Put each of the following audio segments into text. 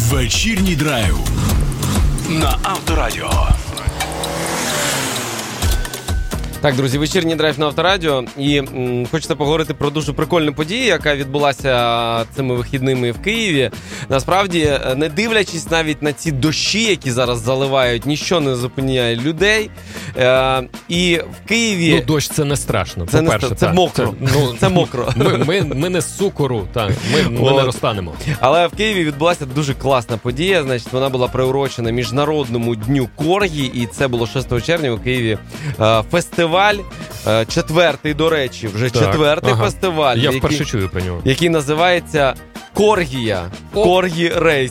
Вечірній драйв на Авторадіо. Так, друзі, вечірній драйв на Авторадіо. І хочеться поговорити про дуже прикольну подію, яка відбулася цими вихідними в Києві. Насправді, не дивлячись навіть на ці дощі, які зараз заливають, ніщо не зупиняє людей. І в Києві... Ну, дощ це не страшно, це по-перше. Це мокро. Це мокро. Ми не з цукору, так, ми не розтанемо. Але в Києві відбулася дуже класна подія. Значить, вона була приурочена Міжнародному дню Коргі, і це було 6 червня у Києві. Фестиваль, четвертий, до речі, вже четвертий фестиваль. Я вперше чую про нього. Який називається Коргія. Коргі Рейс.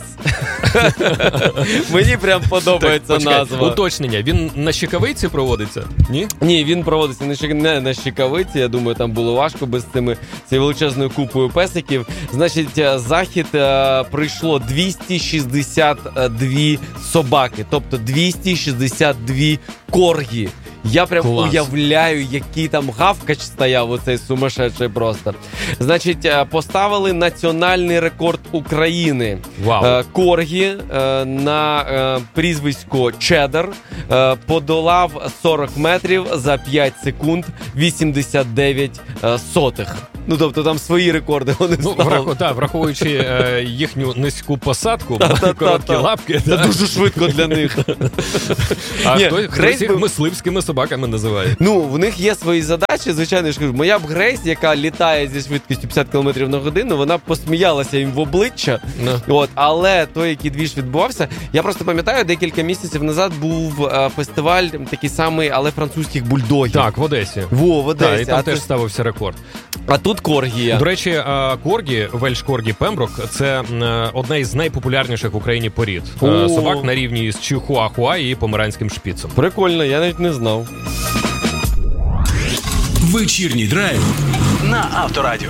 Мені прям подобається назва. Уточнення, він на Щекавиці проводиться? Ні? Ні, він проводиться не на Щекавиці. Я думаю, там було важко без цією величезною купою песиків. Значить, захід прийшло 262 собаки, тобто 262 коргі. Я прям уявляю, який там гавкач стояв, оцей сумасшедший просто. Значить, поставили національний рекорд України. Вау. Коргі на прізвисько Чеддер подолав 40 метрів за 5 секунд 89 сотих. Ну, тобто там свої рекорди вони ставили. Враховуючи їхню низьку посадку, короткі лапки. Це дуже швидко для них. Хтось їх мисливськими собаками називає. Ну, в них є свої задачі, звичайно, ж кажу, моя б Грейс, яка літає зі швидкістю 50 км на годину, вона б посміялася їм в обличчя. Але той, який двіж відбувався, я просто пам'ятаю, декілька місяців назад був фестиваль такий самий, але французьких бульдогів. Так, в Одесі. В Одесі. Так, і там теж ставився рекорд. А тут Коргія. До речі, Коргі, Вельш Коргі Пемброк, це одна із найпопулярніших в Україні порід. Собак на рівні з Чихуахуа і померанським шпіцем. Прикольно, я навіть не знав. Вечірній драйв на Авторадіо.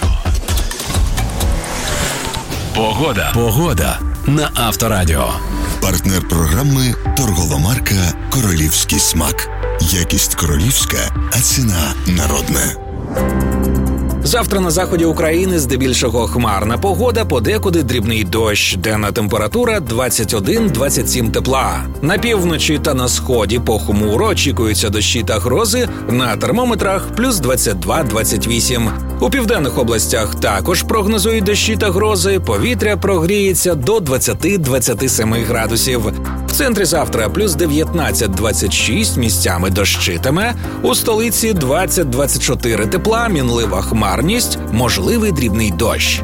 Погода на Авторадіо. Партнер програми торгова марка «Королівський смак». Якість королівська, а ціна народна. Завтра на заході України здебільшого хмарна погода, подекуди дрібний дощ. Денна температура 21-27 тепла. На півночі та на сході похмуро очікуються дощі та грози, на термометрах плюс 22-28. У південних областях також прогнозують дощі та грози, повітря прогріється до 20-27 градусів. В центрі завтра плюс 19-26, місцями дощитиме, у столиці 20-24 тепла, мінлива хмарність, можливий дрібний дощ.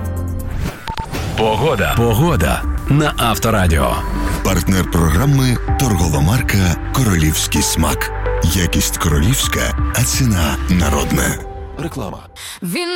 Погода на Авторадіо. Партнер програми торгова марка «Королівський смак». Якість королівська, а ціна народна. Реклама. Він